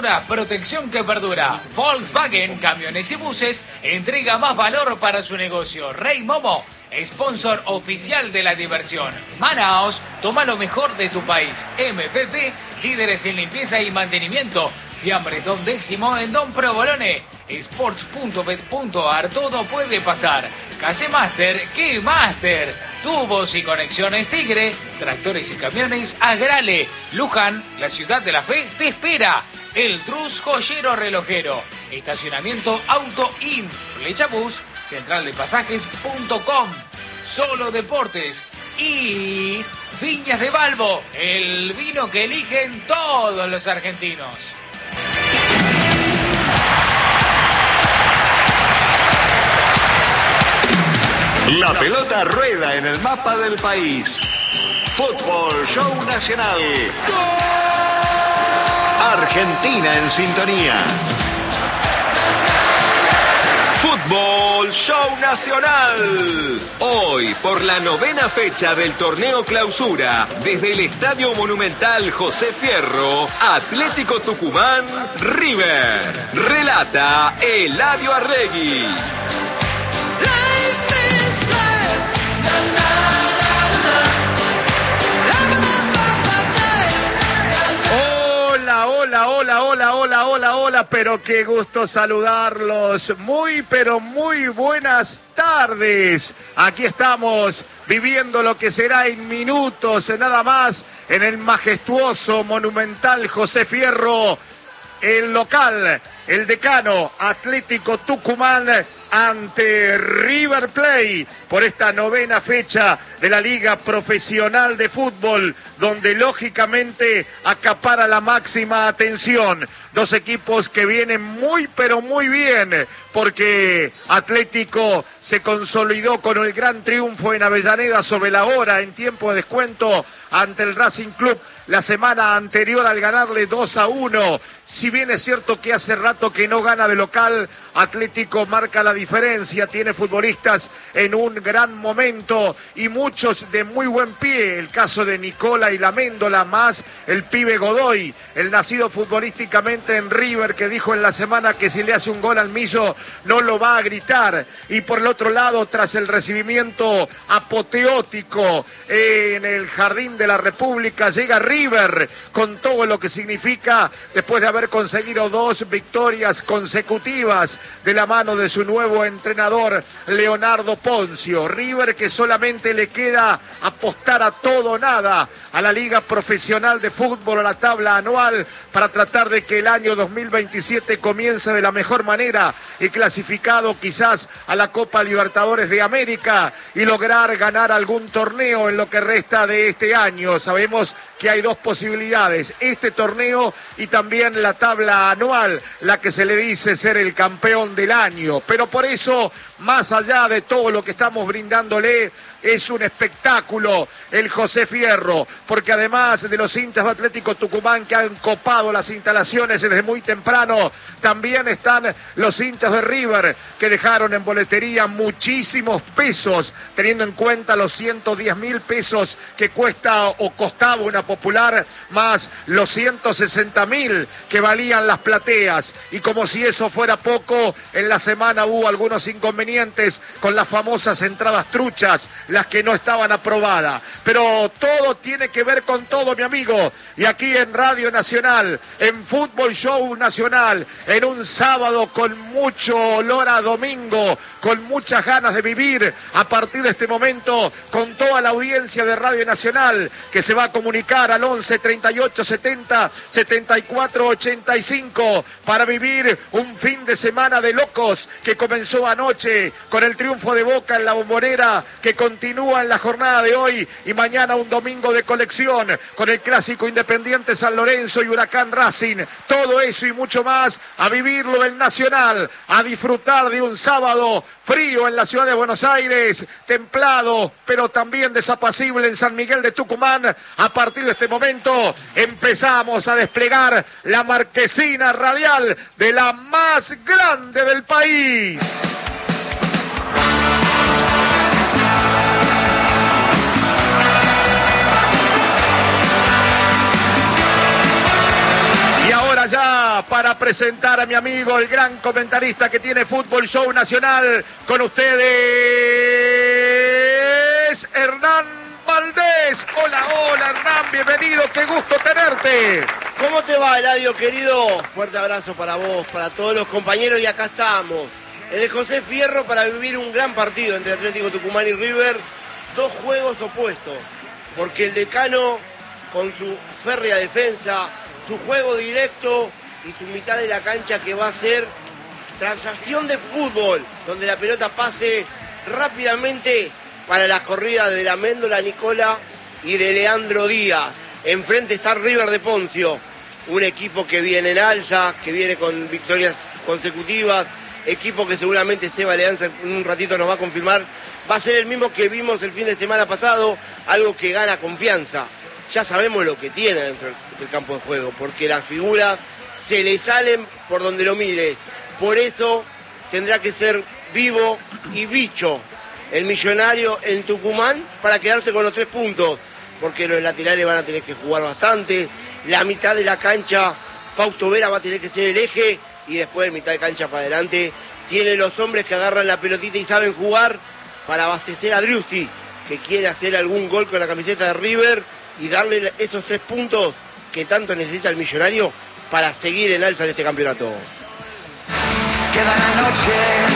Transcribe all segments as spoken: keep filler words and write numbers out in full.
Altura, protección que perdura. Volkswagen, camiones y buses, entrega más valor para su negocio. Rey Momo, sponsor oficial de la diversión. Manaos, toma lo mejor de tu país. M P P, líderes en limpieza y mantenimiento. Fiambre Don Décimo en Don Provolone. Sports punto bet punto ar, todo puede pasar. Case Master, ¿qué Master? Tubos y conexiones Tigre, tractores y camiones Agrale. Luján, la ciudad de la fe, te espera. El Trus Joyero Relojero. Estacionamiento Auto In. Flechabús, central de pasajes punto com. Solo Deportes. Y Viñas de Balbo, el vino que eligen todos los argentinos. La pelota rueda en el mapa del país. Fútbol Show Nacional. Argentina en sintonía. Fútbol Show Nacional. Hoy, por la novena fecha del torneo Clausura, desde el Estadio Monumental José Fierro, Atlético Tucumán, River. Relata Eladio Arregui. Hola, hola, hola, hola, hola, hola, hola, pero qué gusto saludarlos. Muy, pero muy buenas tardes. Aquí estamos viviendo lo que será en minutos, nada más, en el majestuoso Monumental José Fierro. El local, el decano Atlético Tucumán ante River Plate por esta novena fecha de la Liga Profesional de Fútbol, donde lógicamente acapara la máxima atención. Dos equipos que vienen muy pero muy bien, porque Atlético se consolidó con el gran triunfo en Avellaneda sobre la hora en tiempo de descuento ante el Racing Club la semana anterior al ganarle dos a uno. Si bien es cierto que hace rato que no gana de local, Atlético marca la diferencia, tiene futbolistas en un gran momento y muchos de muy buen pie. El caso de Nicola y Laméndola, más el pibe Godoy, el nacido futbolísticamente en River, que dijo en la semana que si le hace un gol al Millo no lo va a gritar. Y por el otro lado, tras el recibimiento apoteótico en el Jardín de la República, llega River con todo lo que significa después de haber conseguido dos victorias consecutivas de la mano de su nuevo entrenador Leonardo Poncio. River que solamente le queda apostar a todo o nada a la Liga Profesional de Fútbol, a la tabla anual, para tratar de que el año dos mil veintisiete comience de la mejor manera y clasificado quizás a la Copa Libertadores de América y lograr ganar algún torneo en lo que resta de este año. Sabemos que hay dos posibilidades, este torneo y también la tabla anual, la que se le dice ser el campeón del año. Pero por eso, más allá de todo lo que estamos brindándole, es un espectáculo el José Fierro, porque además de los hinchas de Atlético Tucumán que han copado las instalaciones desde muy temprano, también están los hinchas de River que dejaron en boletería muchísimos pesos, teniendo en cuenta los ciento diez mil pesos que cuesta o costaba una popular, más los ciento sesenta mil que valían las plateas. Y como si eso fuera poco, en la semana hubo algunos inconvenientes con las famosas entradas truchas, las que no estaban aprobadas. Pero todo tiene que ver con todo, mi amigo. Y aquí en Radio Nacional, en Fútbol Show Nacional, en un sábado con mucho olor a domingo, con muchas ganas de vivir a partir de este momento, con toda la audiencia de Radio Nacional que se va a comunicar al once treinta y ocho setenta setenta y cuatro ochenta y cinco para vivir un fin de semana de locos que comenzó anoche con el triunfo de Boca en la Bombonera, que continúa en la jornada de hoy, y mañana un domingo de colección con el clásico Independiente San Lorenzo y Huracán Racing. Todo eso y mucho más, a vivirlo en Nacional, a disfrutar de un sábado frío en la ciudad de Buenos Aires, templado pero también desapacible en San Miguel de Tucumán. A partir de este momento empezamos a desplegar la marquesina radial de la más grande del país. Y ahora ya ya para presentar a mi amigo, el gran comentarista que tiene Fútbol Show Nacional. Con ustedes, Hernán Valdés. Hola, hola, Hernán, bienvenido, qué gusto tenerte. ¿Cómo te va, Eladio, querido? Fuerte abrazo para vos, para todos los compañeros, y acá estamos en el José Fierro para vivir un gran partido entre Atlético Tucumán y River. Dos juegos opuestos, porque el Decano, con su férrea defensa, su juego directo y su mitad de la cancha que va a ser transacción de fútbol, donde la pelota pase rápidamente para las corridas de la Méndola Nicola y de Leandro Díaz. Enfrente está River de Poncio, un equipo que viene en alza, que viene con victorias consecutivas, equipo que seguramente Seba Leanza en un ratito nos va a confirmar. Va a ser el mismo que vimos el fin de semana pasado, algo que gana confianza. Ya sabemos lo que tiene dentro del campo de juego, porque las figuras se le salen por donde lo mires. Por eso tendrá que ser vivo y bicho el Millonario en Tucumán para quedarse con los tres puntos, porque los laterales van a tener que jugar bastante. La mitad de la cancha, Fausto Vera va a tener que ser el eje, y después de mitad de cancha para adelante tiene los hombres que agarran la pelotita y saben jugar para abastecer a Driussi, que quiere hacer algún gol con la camiseta de River y darle esos tres puntos que tanto necesita el Millonario para seguir en alza en este campeonato. Queda la noche.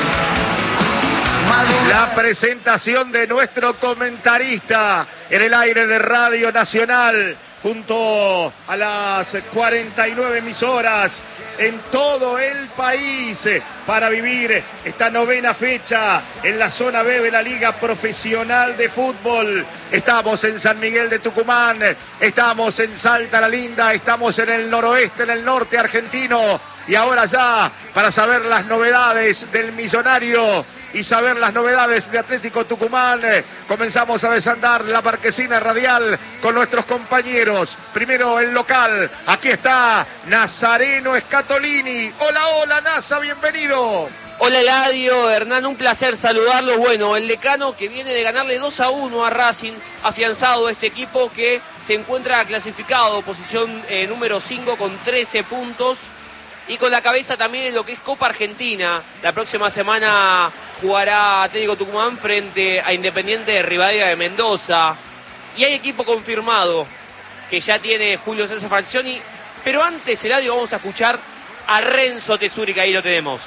La presentación de nuestro comentarista en el aire de Radio Nacional, junto a las cuarenta y nueve emisoras en todo el país, para vivir esta novena fecha en la zona B de la Liga Profesional de Fútbol. Estamos en San Miguel de Tucumán, estamos en Salta la Linda, estamos en el noroeste, en el norte argentino, y ahora ya para saber las novedades del Millonario y saber las novedades de Atlético Tucumán, eh, comenzamos a desandar la marquesina radial con nuestros compañeros. Primero el local, aquí está Nazareno Scatolini. Hola, hola, Nasa, bienvenido. Hola, Eladio, Hernán, un placer saludarlos. Bueno, el Decano que viene de ganarle dos a uno a Racing, afianzado este equipo que se encuentra clasificado, posición eh, número cinco con trece puntos. Y con la cabeza también en lo que es Copa Argentina. La próxima semana jugará Atlético Tucumán frente a Independiente de Rivadavia de Mendoza. Y hay equipo confirmado que ya tiene Julio César Falcioni. Pero antes, Eladio, vamos a escuchar a Renzo Tesuri, que ahí lo tenemos.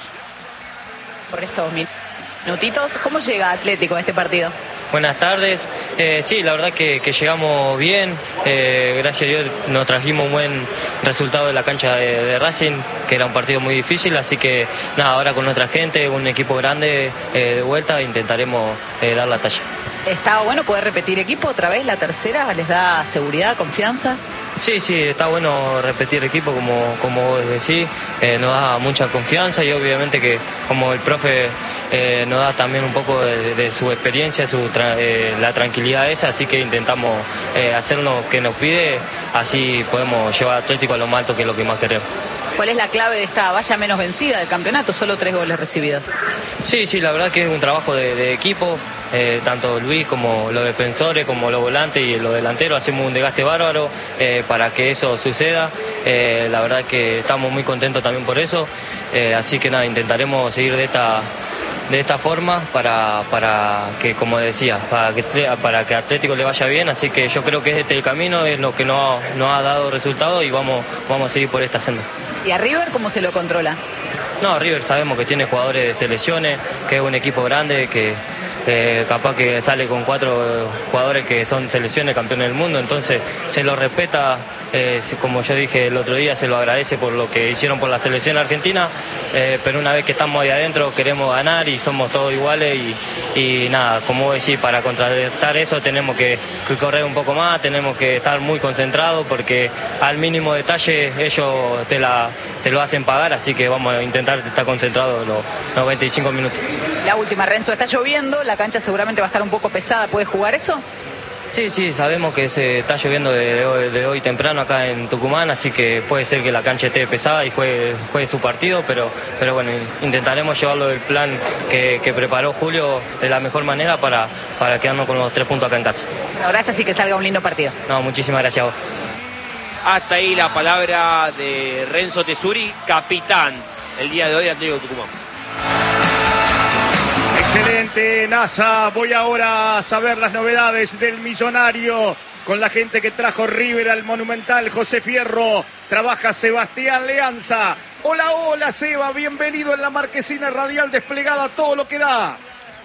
Por estos minutitos, ¿cómo llega Atlético a este partido? Buenas tardes. Eh, sí, la verdad que, que llegamos bien. Eh, gracias a Dios nos trajimos un buen resultado de la cancha de, de Racing, que era un partido muy difícil. Así que nada, ahora con nuestra gente, un equipo grande eh, de vuelta, intentaremos eh, dar la talla. ¿Está bueno poder repetir equipo otra vez, la tercera? ¿Les da seguridad, confianza? Sí, sí, está bueno repetir equipo, como, como vos decís, eh, nos da mucha confianza, y obviamente que como el profe eh, nos da también un poco de, de su experiencia, su tra eh, la tranquilidad esa, así que intentamos eh, hacer lo que nos pide, así podemos llevar a Atlético a lo más alto, que es lo que más queremos. ¿Cuál es la clave de esta valla menos vencida del campeonato? Solo tres goles recibidos. Sí, sí, la verdad que es un trabajo de, de equipo. Eh, tanto Luis como los defensores, como los volantes y los delanteros, hacemos un desgaste bárbaro eh, para que eso suceda. Eh, la verdad que estamos muy contentos también por eso. Eh, así que nada, intentaremos seguir de esta, de esta forma para, para que, como decía, para que, para que a Atlético le vaya bien. Así que yo creo que este es el camino, es lo que nos, nos ha dado resultados, y vamos, vamos a seguir por esta senda. ¿Y a River cómo se lo controla? No, River sabemos que tiene jugadores de selecciones, que es un equipo grande, que eh, capaz que sale con cuatro jugadores que son selecciones, campeones del mundo, entonces se lo respeta, eh, como yo dije el otro día, se lo agradece por lo que hicieron por la selección argentina, eh, pero una vez que estamos ahí adentro queremos ganar y somos todos iguales, y, y nada, como vos decís, para contrarrestar eso tenemos que, que correr un poco más, tenemos que estar muy concentrados, porque al mínimo detalle ellos te, la, te lo hacen pagar, así que vamos a intentar estar concentrados los noventa y cinco minutos. La última, Renzo, está lloviendo, la cancha seguramente va a estar un poco pesada, ¿puede jugar eso? Sí, sí, sabemos que se está lloviendo de hoy, de hoy temprano acá en Tucumán, así que puede ser que la cancha esté pesada y juegue, juegue su partido, pero, pero bueno, intentaremos llevarlo del plan que, que preparó Julio de la mejor manera para, para quedarnos con los tres puntos acá en casa. Bueno, gracias y que salga un lindo partido. No, muchísimas gracias a vos. Hasta ahí la palabra de Renzo Tesuri, capitán el día de hoy de Atlético Tucumán. Excelente, NASA. Voy ahora a saber las novedades del Millonario con la gente que trajo River al Monumental. José Fierro, trabaja Sebastián Leanza. Hola, hola, Seba, bienvenido en la marquesina radial desplegada, todo lo que da.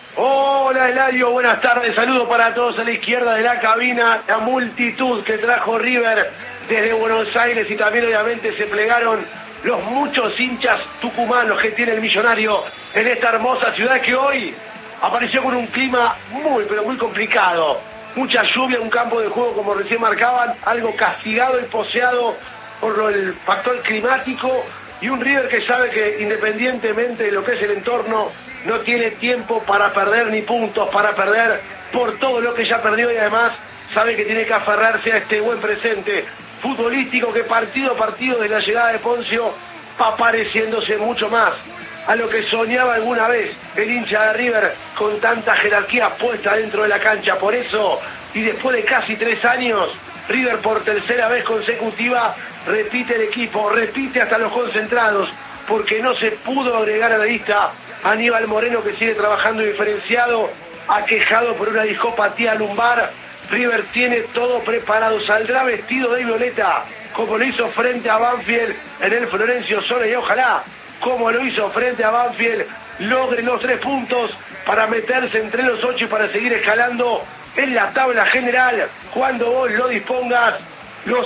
Hola, Eladio, buenas tardes, saludos para todos a la izquierda de la cabina, la multitud que trajo River desde Buenos Aires y también obviamente se plegaron los muchos hinchas tucumanos que tiene el Millonario en esta hermosa ciudad que hoy apareció con un clima muy, pero muy complicado. Mucha lluvia, un campo de juego como recién marcaban, algo castigado y poseado por lo, el factor climático y un River que sabe que independientemente de lo que es el entorno, no tiene tiempo para perder ni puntos, para perder por todo lo que ya perdió y además sabe que tiene que aferrarse a este buen presente futbolístico que partido a partido de la llegada de Poncio va pareciéndose mucho más a lo que soñaba alguna vez el hincha de River con tanta jerarquía puesta dentro de la cancha. Por eso, y después de casi tres años, River por tercera vez consecutiva repite el equipo, repite hasta los concentrados, porque no se pudo agregar a la lista a Aníbal Moreno, que sigue trabajando diferenciado, aquejado por una discopatía lumbar. River tiene todo preparado, saldrá vestido de violeta, como lo hizo frente a Banfield en el Florencio Sola, y ojalá, como lo hizo frente a Banfield, logre los tres puntos para meterse entre los ocho y para seguir escalando en la tabla general. Cuando vos lo dispongas, los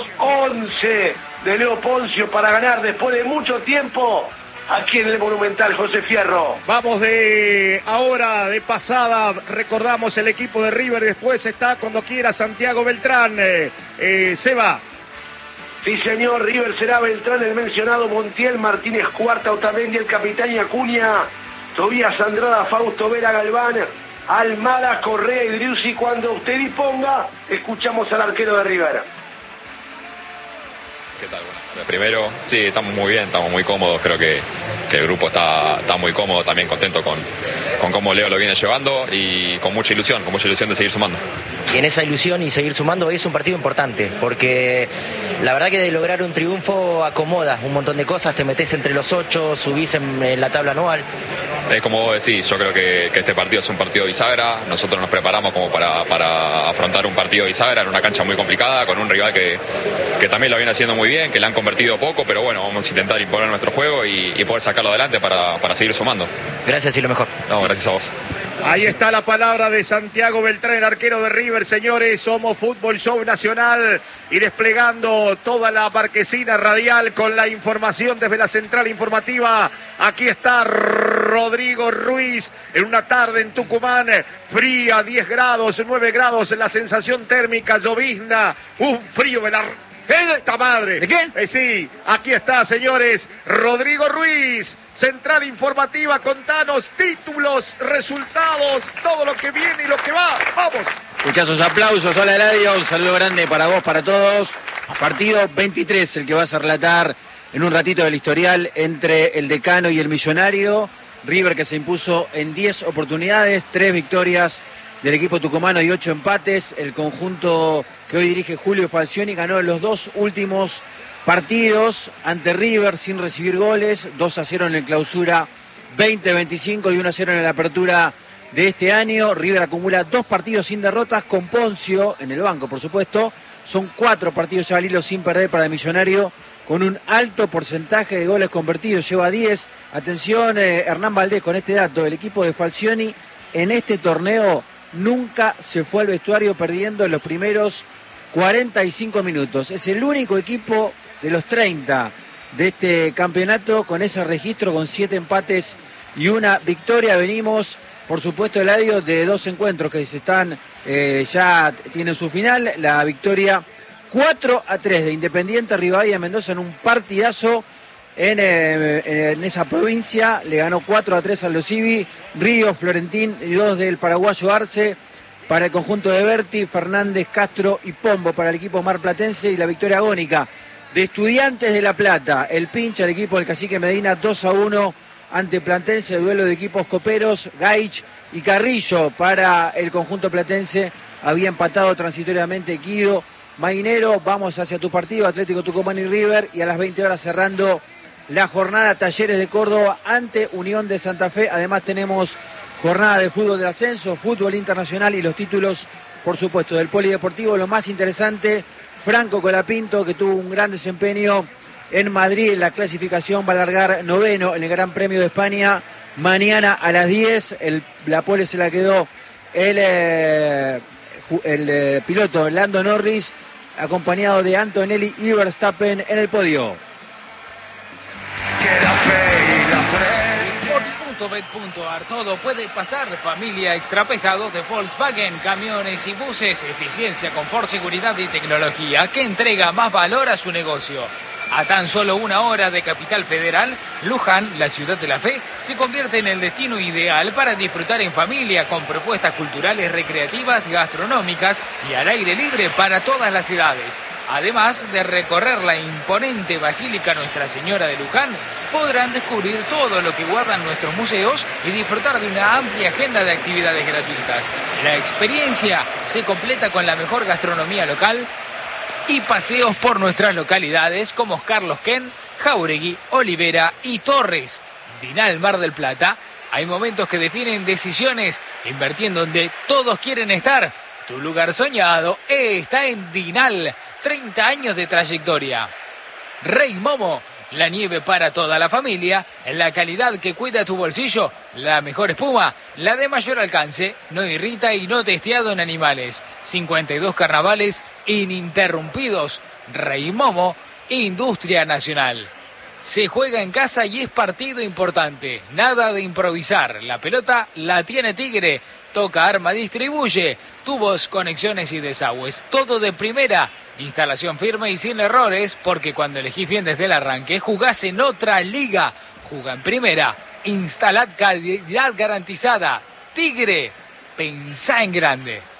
once de Leo Poncio para ganar después de mucho tiempo aquí en el Monumental, José Fierro. Vamos de ahora, de pasada, recordamos el equipo de River, después está cuando quiera Santiago Beltrán. Eh, eh, Seba. Sí, señor, River será Beltrán, el mencionado, Montiel, Martínez Cuarta, Otamendi, el capitán y Acuña, Tobías Andrada, Fausto Vera, Galván, Almada, Correa y Driussi. Cuando usted disponga, escuchamos al arquero de River. ¿Qué tal? Buenas tardes. Primero, sí, estamos muy bien, estamos muy cómodos, creo que, que el grupo está, está muy cómodo, también contento con, con cómo Leo lo viene llevando y con mucha ilusión, con mucha ilusión de seguir sumando. Y en esa ilusión y seguir sumando es un partido importante, porque la verdad que de lograr un triunfo acomoda un montón de cosas, te metes entre los ocho, subís en, en la tabla anual. Es como vos decís, yo creo que, que este partido es un partido bisagra, nosotros nos preparamos como para, para afrontar un partido bisagra en una cancha muy complicada, con un rival que, que también lo viene haciendo muy bien, que le han convertido poco, pero bueno, vamos a intentar imponer nuestro juego y, y poder sacarlo adelante para, para seguir sumando. Gracias y lo mejor. No, gracias a vos. Ahí está la palabra de Santiago Beltrán, el arquero de River, señores. Somos Fútbol Show Nacional y desplegando toda la marquesina radial con la información desde la central informativa. Aquí está Rodrigo Ruiz en una tarde en Tucumán, fría, diez grados, nueve grados, la sensación térmica, llovizna, un frío de la... ¿Qué de esta madre? ¿De qué? Eh, sí, aquí está, señores, Rodrigo Ruiz, central informativa, contanos títulos, resultados, todo lo que viene y lo que va. ¡Vamos! Escuchá esos aplausos. Hola, Eladio, un saludo grande para vos, para todos. Partido veintitrés, el que vas a relatar en un ratito del historial entre el Decano y el Millonario. River que se impuso en diez oportunidades, tres victorias del equipo tucumano y ocho empates. El conjunto que hoy dirige Julio Falcioni ganó los dos últimos partidos ante River sin recibir goles, dos a cero en el clausura veinte veinticinco y uno a cero en la apertura de este año. River acumula dos partidos sin derrotas con Poncio en el banco, por supuesto. Son cuatro partidos al hilo sin perder para el Millonario, con un alto porcentaje de goles convertidos, lleva diez. Atención, eh, Hernán Valdés, con este dato, el equipo de Falcioni en este torneo nunca se fue al vestuario perdiendo en los primeros cuarenta y cinco minutos. Es el único equipo de los treinta de este campeonato con ese registro, con siete empates y una victoria. Venimos, por supuesto, Eladio, de dos encuentros que se están, eh, ya tienen su final. La victoria cuatro a tres de Independiente Rivadavia Mendoza en un partidazo en, eh, en esa provincia. Le ganó cuatro a tres al Losivi, Río, Florentín y dos del paraguayo Arce para el conjunto de Berti, Fernández, Castro y Pombo para el equipo marplatense. Y la victoria agónica de Estudiantes de La Plata, el pincha, el equipo del Cacique Medina, dos a uno ante Platense. El duelo de equipos coperos, Gaich y Carrillo para el conjunto platense. Había empatado transitoriamente Guido Mainero, vamos hacia tu partido, Atlético Tucumán y River, y a las veinte horas cerrando la jornada Talleres de Córdoba ante Unión de Santa Fe. Además tenemos jornada de fútbol del ascenso, fútbol internacional y los títulos, por supuesto, del polideportivo. Lo más interesante, Franco Colapinto, que tuvo un gran desempeño en Madrid en la clasificación, va a largar noveno en el Gran Premio de España. Mañana a las diez, el, la pole se la quedó el, eh, el eh, piloto Lando Norris, acompañado de Antonelli y Verstappen en el podio. Sport punto bet punto ar, todo puede pasar. Familia extrapesados de Volkswagen, camiones y buses, eficiencia, confort, seguridad y tecnología que entrega más valor a su negocio. A tan solo una hora de Capital Federal, Luján, la ciudad de la fe, se convierte en el destino ideal para disfrutar en familia con propuestas culturales, recreativas, gastronómicas y al aire libre para todas las edades. Además de recorrer la imponente Basílica Nuestra Señora de Luján, podrán descubrir todo lo que guardan nuestros museos y disfrutar de una amplia agenda de actividades gratuitas. La experiencia se completa con la mejor gastronomía local y paseos por nuestras localidades como Carlos Ken, Jauregui, Olivera y Torres. Dinal Mar del Plata, hay momentos que definen decisiones, invirtiendo donde todos quieren estar. Tu lugar soñado está en Dinal, treinta años de trayectoria. Rey Momo, la nieve para toda la familia, la calidad que cuida tu bolsillo, la mejor espuma, la de mayor alcance, no irrita y no testeado en animales. cincuenta y dos carnavales ininterrumpidos. Rey Momo, industria nacional. Se juega en casa y es partido importante. Nada de improvisar. La pelota la tiene Tigre. Toca, arma, distribuye. Tubos, conexiones y desagües. Todo de primera. Instalación firme y sin errores, porque cuando elegís bien desde el arranque, jugás en otra liga. Juga en primera. Instalad calidad garantizada. Tigre, pensá en grande.